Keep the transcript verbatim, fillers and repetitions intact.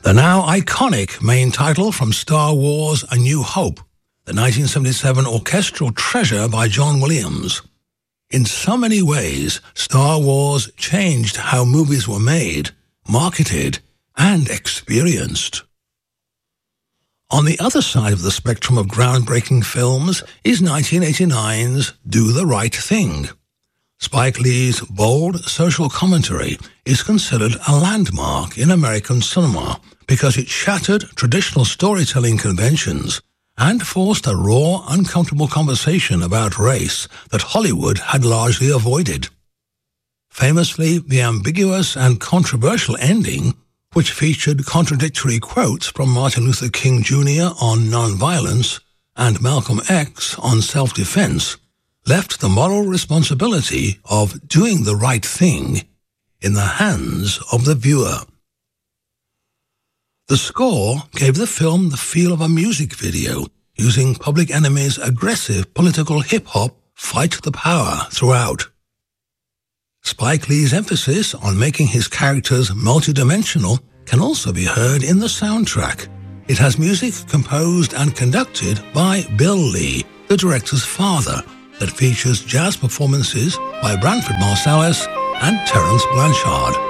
The now iconic main title from Star Wars A New Hope, the nineteen seventy-seven orchestral treasure by John Williams. In so many ways, Star Wars changed how movies were made, marketed, and experienced. On the other side of the spectrum of groundbreaking films is nineteen eighty-nine's Do the Right Thing. Spike Lee's bold social commentary is considered a landmark in American cinema because it shattered traditional storytelling conventions and forced a raw, uncomfortable conversation about race that Hollywood had largely avoided. Famously, the ambiguous and controversial ending, which featured contradictory quotes from Martin Luther King Junior on nonviolence and Malcolm X on self-defense, left the moral responsibility of doing the right thing in the hands of the viewer. The score gave the film the feel of a music video, using Public Enemy's aggressive political hip-hop fight the power throughout. Spike Lee's emphasis on making his characters multidimensional can also be heard in the soundtrack. It has music composed and conducted by Bill Lee, the director's father, that features jazz performances by Branford Marsalis and Terence Blanchard.